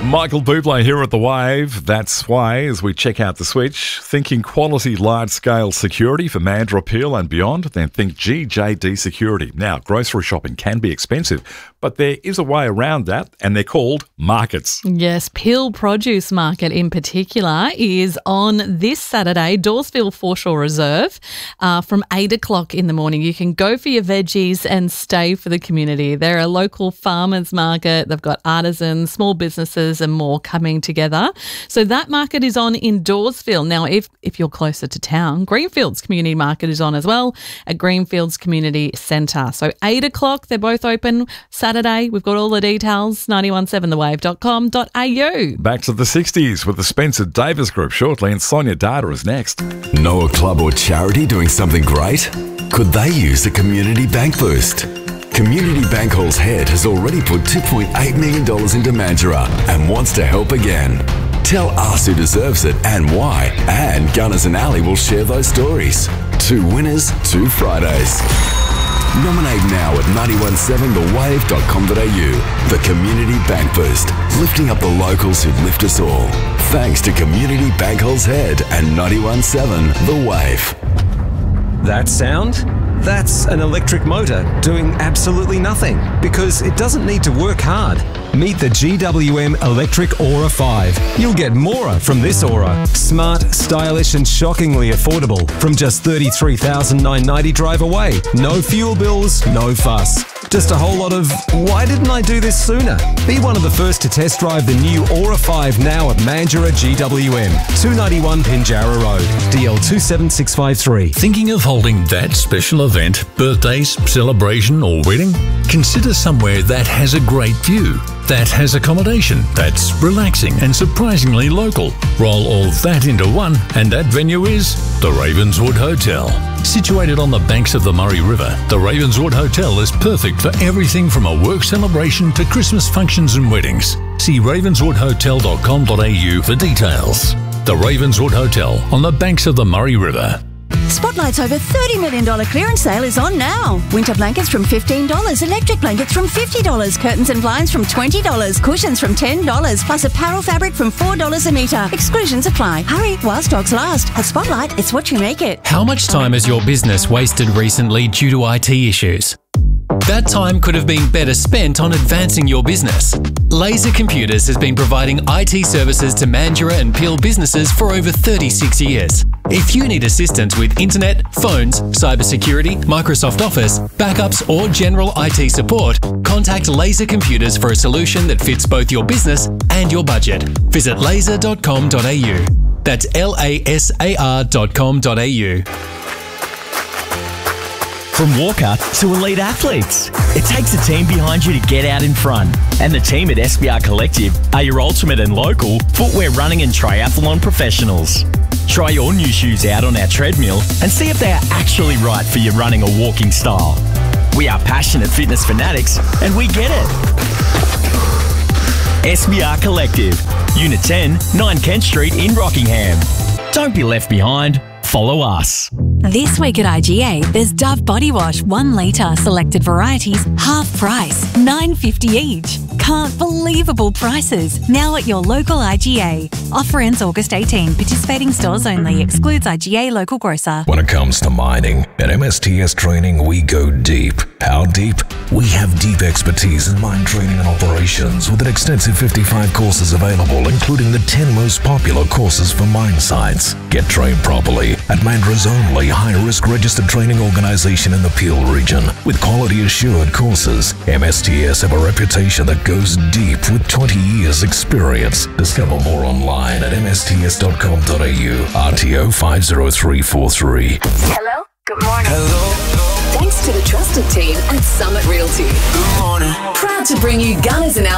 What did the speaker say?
Michael Bublé here at The Wave. That's why, as we check out the switch, thinking quality large-scale security for Mandurah, Peel and beyond, then think GJD Security. Now, grocery shopping can be expensive, but there is a way around that, and they're called markets. Yes, Peel Produce Market in particular is on this Saturday, Dawesville Foreshore Reserve, from 8 o'clock in the morning. You can go for your veggies and stay for the community. They're a local farmers market. They've got artisans, small businesses and more coming together. So that market is on in Dawesville. Now, if you're closer to town, Greenfields Community Market is on as well at Greenfields Community Centre. So 8 o'clock, they're both open Saturday. We've got all the details, 917thewave.com.au. Back to the 60s with the Spencer Davis Group shortly, and Sonia Data is next. Know a club or charity doing something great? Could they use a community bank boost? Community Bank Hall's Head has already put $2.8 million into Mandurah and wants to help again. Tell us who deserves it and why, and Gunners and Ali will share those stories. 2 winners, 2 Fridays. Nominate now at 917thewave.com.au. The Community Bank Boost, lifting up the locals who lift us all. Thanks to Community Bank Hall's Head and 917 The Wave. That sound? That's an electric motor doing absolutely nothing because it doesn't need to work hard. Meet the GWM Electric Aura 5. You'll get more from this Aura. Smart, stylish and shockingly affordable from just $33,990 drive away. No fuel bills, no fuss. Just a whole lot of, why didn't I do this sooner? Be one of the first to test drive the new Aura 5 now at Mandurah GWM, 291 Pinjarra Road, DL 27653. Thinking of holding that special event, birthdays, celebration or wedding? Consider somewhere that has a great view, that has accommodation, that's relaxing and surprisingly local. Roll all that into one, and that venue is the Ravenswood Hotel. Situated on the banks of the Murray River, the Ravenswood Hotel is perfect for everything from a work celebration to Christmas functions and weddings. See ravenswoodhotel.com.au for details. The Ravenswood Hotel on the banks of the Murray River. Spotlight's over $30 million clearance sale is on now. Winter blankets from $15, electric blankets from $50, curtains and blinds from $20, cushions from $10, plus apparel fabric from $4 a metre. Exclusions apply. Hurry while stocks last. At Spotlight, it's what you make it. How much time has your business wasted recently due to IT issues? That time could have been better spent on advancing your business. Laser Computers has been providing IT services to Mandurah and Peel businesses for over 36 years. If you need assistance with internet, phones, cybersecurity, Microsoft Office, backups or general IT support, contact Laser Computers for a solution that fits both your business and your budget. Visit laser.com.au. That's lasar.com.au. From Walker to elite athletes, it takes a team behind you to get out in front. And the team at SBR Collective are your ultimate and local footwear running and triathlon professionals. Try your new shoes out on our treadmill and see if they are actually right for your running or walking style. We are passionate fitness fanatics and we get it. SBR Collective, Unit 10, 9 Kent Street in Rockingham. Don't be left behind. Follow us. This week at IGA, there's Dove Body Wash 1 litre, selected varieties, half price, $9.50 each. Can't believable prices. Now at your local IGA. Offer ends August 18. Participating stores only. Excludes IGA local grocer. When it comes to mining, at MSTS Training, we go deep. How deep? We have deep expertise in mine training and operations with an extensive 55 courses available, including the 10 most popular courses for mine sites. Get trained properly at Mandurah's only high-risk registered training organisation in the Peel region. With quality-assured courses, MSTS have a reputation that goes deep with 20 years experience. Discover more online at msts.com.au. RTO 50343. Hello? Good morning. Hello. Thanks to the trusted team at Summit Realty. Good morning. Proud to bring you Gunners and